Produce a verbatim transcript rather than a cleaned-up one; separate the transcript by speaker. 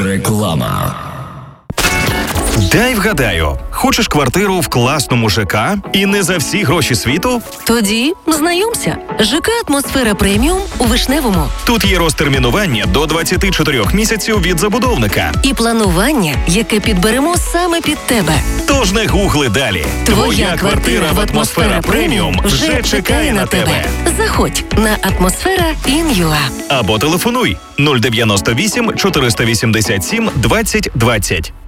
Speaker 1: Реклама.
Speaker 2: Дай вгадаю, хочеш квартиру в класному ЖК і не за всі гроші світу?
Speaker 3: Тоді знайомся. ЖК «Атмосфера Преміум» у Вишневому.
Speaker 2: Тут є розтермінування до двадцяти чотирьох місяців від забудовника.
Speaker 3: І планування, яке підберемо саме під тебе.
Speaker 2: Тож не гугли далі.
Speaker 3: Твоя квартира в «Атмосфера Преміум» вже чекає на тебе. Заходь на атмосфера точка ін точка ю а.
Speaker 2: Або телефонуй нуль дев'яносто вісім чотириста вісімдесят сім двадцять двадцять.